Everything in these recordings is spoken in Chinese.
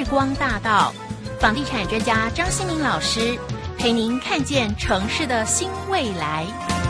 光大道，房地产专家张新民老师陪您看见城市的新未来。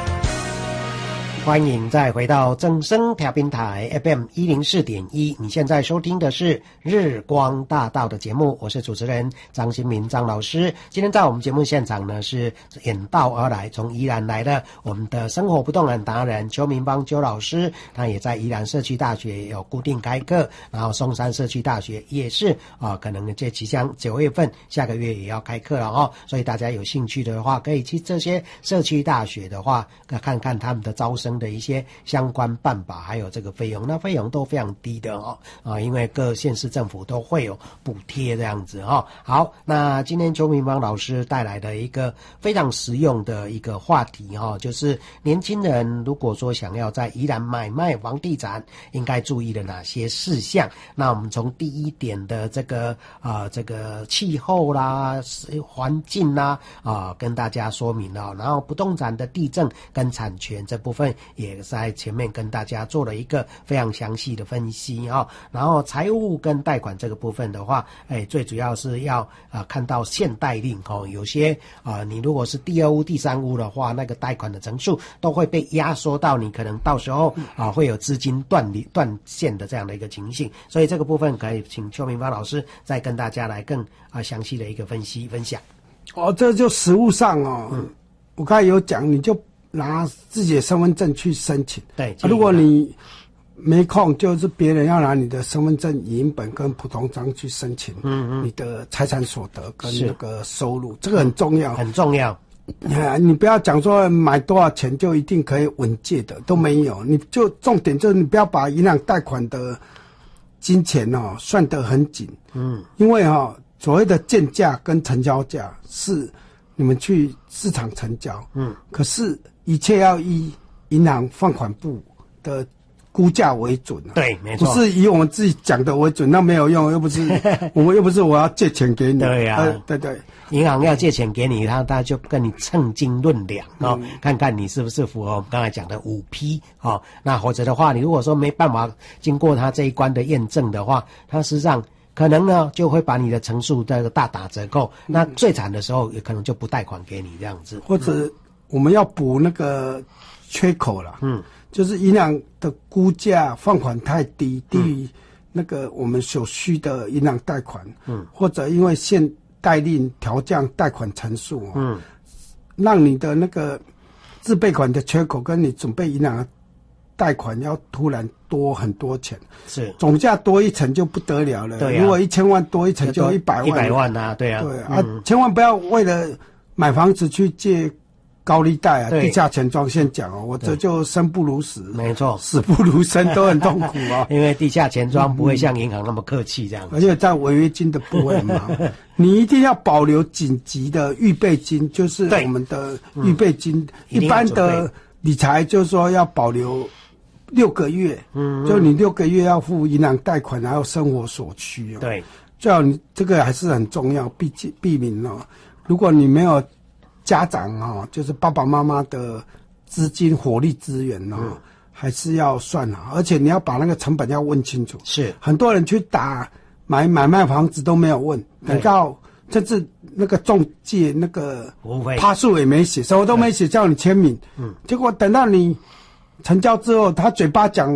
欢迎再回到正声调频台 FM104.1，你现在收听的是日光大道的节目，我是主持人张新民张老师。今天在我们节目现场呢，是远道而来，从宜兰来的我们的生活不动产达人邱明邦邱老师，他也在宜兰社区大学有固定开课，然后松山社区大学也是可能这即将9月份下个月也要开课了所以大家有兴趣的话，可以去这些社区大学的话，看看他们的招生的一些相关办法，还有这个费用，那费用都非常低的因为各县市政府都会有补贴这样子好，那今天邱明邦老师带来的一个非常实用的一个话题就是年轻人如果说想要在宜兰买卖房地产，应该注意的哪些事项。那我们从第一点的这个气候啦、环境啦跟大家说明了，然后不动产的地政跟产权这部分也在前面跟大家做了一个非常详细的分析然后财务跟贷款这个部分的话，最主要是要看到限贷令有些你如果是第二屋第三屋的话，那个贷款的成数都会被压缩到你可能到时候会有资金断线的这样的一个情形，所以这个部分可以请邱明邦老师再跟大家来更详细的一个分析分享。 这就实务上我刚才有讲，你就拿自己的身份证去申请。 对， 如果你没空，就是别人要拿你的身份证影印本跟普通章去申请你的财产所得跟那个收入，这个很重要， 很重要。 你不要讲说买多少钱就一定可以稳借的，都没有。你就重点就是你不要把银行贷款的金钱算得很紧。因为所谓的建价跟成交价是你们去市场成交。可是一切要以银行放款部的估价为准对，没错， 不是以我们自己讲的为准，那没有用，又不是我要借钱给你。 对啊， 对， 银行要借钱给你，他就跟你称斤论两看看你是不是符合我们刚才讲的5P那或者的话，你如果说没办法经过他这一关的验证的话，他实际上可能呢就会把你的成数这个大打折扣，那最惨的时候也可能就不贷款给你这样子， 或者我们要补那个缺口了。就是银行的估价放款太低，低于那个我们所需的银行贷款，或者因为限贷令调降贷款成数，让你的那个自备款的缺口跟你准备银行的贷款要突然多很多钱， 是总价多一层就不得了了。 对啊， 如果1000万多一层就100万啊，对啊， 千万不要为了买房子去借高利贷地下钱庄先讲我这就生不如死， 没错， 死不如生都很痛苦因为地下钱庄不会像银行那么客气这样子， 而且在违约金的部分嘛，你一定要保留紧急的预备金，就是我们的预备金。一般的理财就是说要保留6个月，就你6个月要付银行贷款，还有生活所需对， 最好你这个还是很重要，避免如果你没有家长就是爸爸妈妈的资金火力资源还是要算好，而且你要把那个成本要问清楚。 是很多人去买卖房子都没有问，等到甚至那个中介那个趴数也没写，什么都没写，叫你签名。结果等到你成交之后，他嘴巴讲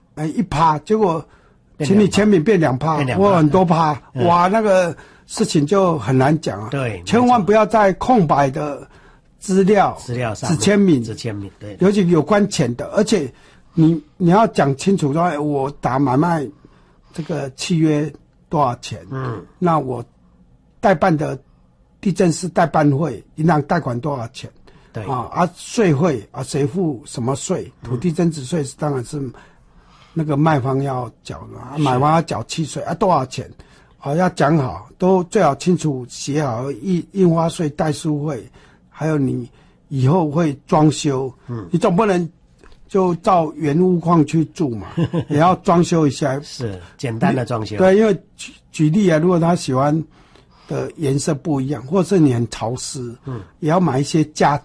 1%，结果请你签名变2%，或很多%，哇，那个事情就很难讲对， 千万不要在空白的资料上只签名，对，尤其有关钱的，而且你要讲清楚说，我打买卖这个契约多少钱？那我代办的地政士代办费、银行贷款多少钱？ 对税费谁付什么税？土地增值税当然是那个卖方要缴的，买方要缴契税多少钱？要讲好，都最好清楚写好印花税、代书费，还有你以后会装修，你总不能就照原屋况去住嘛，也要装修一下， 是简单的装修。 对，因为举例如果他喜欢的颜色不一样，或是你很潮湿，也要买一些家电，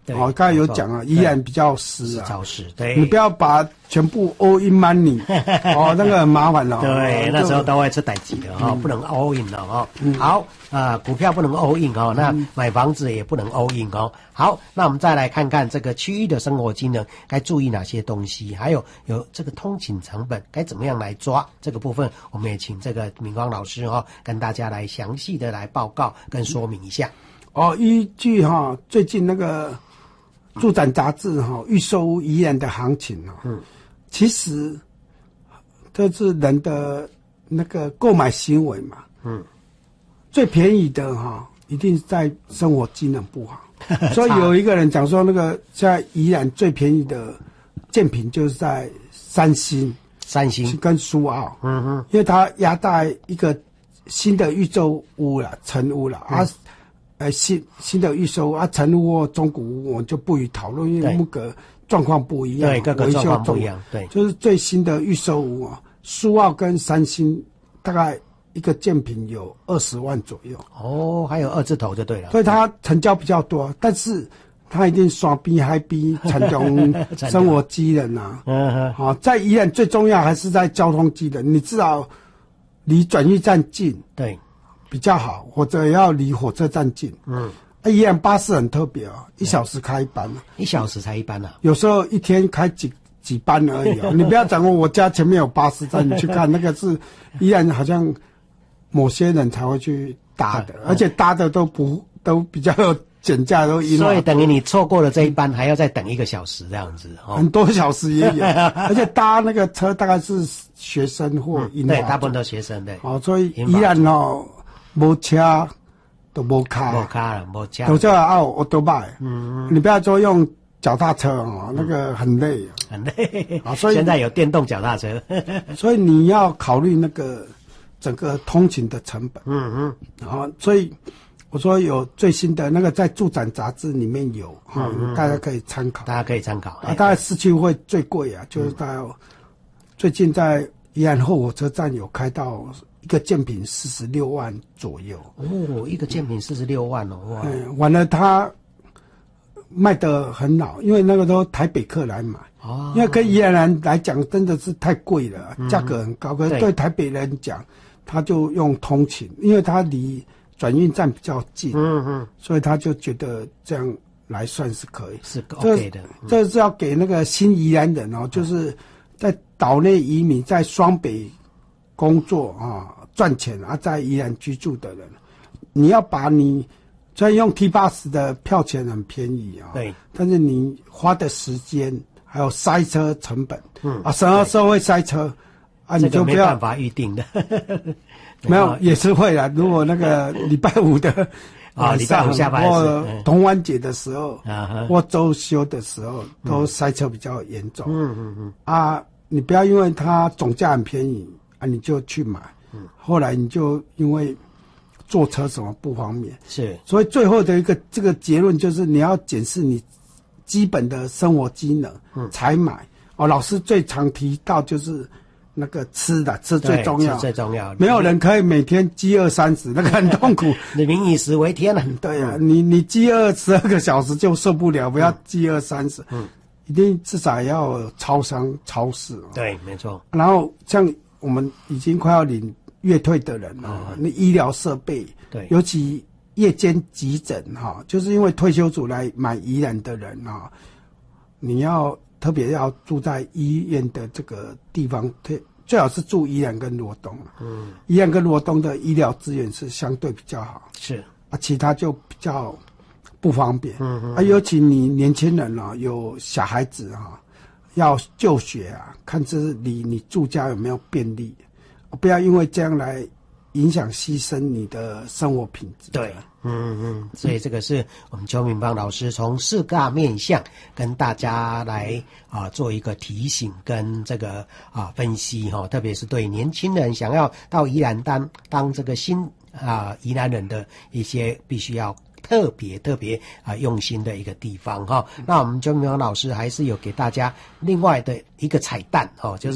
刚才有讲啊，宜兰比较湿啊， 潮湿，对， 你不要把全部 all in money， 那个很麻烦了。 对，那时候都会出代志的不能 all in 了好股票不能 all in那买房子也不能 all in好，那我们再来看看这个区域的生活机能该注意哪些东西，还有这个通勤成本该怎么样来抓这个部分，我们也请这个敏光老师跟大家来详细的来报告跟说明一下。 依据最近那个住展杂志预售屋宜兰的行情其实这是人的那个购买行为嘛，最便宜的一定在生活机能不好，所以有一个人讲说，那个在宜兰最便宜的建品就是在三星跟苏澳，因为它压在一个新的预售屋了，成屋了新的预售屋成屋或中古屋我就不予讨论，因为那个状况不一样， 对，各个状况不一样，对， 就是最新的预售屋苏澳跟三星大概一个建品有20万左右还有2字头就对了， 所以它成交比较多，但是它一定山边海边产中生活机能在宜兰最重要还是在交通机能，你至少离转运站近，对，比较好，或者要离火车站近。宜兰巴士很特别1小时开一班 1小时才一班有时候一天开几班而已你不要讲我家前面有巴士站，你去看那个是宜兰好像某些人才会去搭的，而且搭的都比较减价都所以等于你错过了这一班，还要再等1个小时这样子很多小时也有而且搭那个车大概是学生或对，大部分都学生对所以宜兰没车都没卡了，没车都叫我都买你不要说用脚踏车那个很累很累所以现在有电动脚踏车所以你要考虑那个整个通勤的成本所以我说有最新的那个在住展杂志里面有大家可以参考， 大概市区会最贵就是到最近在宜兰后火车站有开到一个建品46万左右一个建品46万哇完了它卖得很好，因为那个都台北客来买因为跟宜兰人来讲真的是太贵了价格很高，可是对台北人讲他就用通勤，因为他离转运站比较近所以他就觉得这样来算是可以， 是 OK 的这是要给那个新宜兰人就是在岛内移民在双北工作赚钱在宜兰居住的人，你要把你虽然用 T80 的票钱很便宜对， 但是你花的时间还有塞车成本什么时候会塞车你就不要这个没办法预定的没有也是会啦，如果那个礼拜五的礼拜五下班或同湾节的时候或周休的时候都塞车比较严重你不要因为它总价很便宜你就去买后来你就因为坐车什么不方便是， 所以最后的这个结论就是你要检视你基本的生活机能才买老师最常提到就是那个吃最重要， 吃最重要， 没有人可以每天饥饿30，那个很痛苦。 你民以食为天对你饥饿12个小时就受不了，不要饥饿30。一定至少要有超商、超市。 对，没错。 然后像我们已经快要领月退的人那医疗设备， 对， 尤其夜间急诊就是因为退休族来买宜兰的人你要特别要住在医院的这个地方，最好是住宜兰跟罗东宜兰跟罗东的医疗资源是相对比较好， 是其他就比较不方便尤其你年轻人有小孩子要就学看这离你住家有没有便利，不要因为这样来影响牺牲你的生活品质。 对，所以这个是我们邱明邦老师从4个面向跟大家来做一个提醒跟这个分析特别是对年轻人想要到宜兰当这个新宜兰人的一些必须要特别用心的一个地方那我们邱明邦老师还是有给大家另外的一个彩蛋就是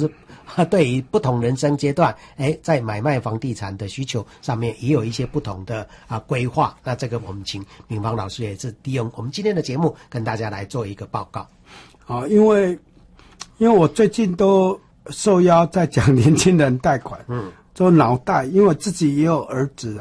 对于不同人生阶段，在买卖房地产的需求上面也有一些不同的规划。那这个我们请敏芳老师也是利用我们今天的节目跟大家来做一个报告。 因为我最近都受邀在讲年轻人贷款，做脑袋，因为我自己也有儿子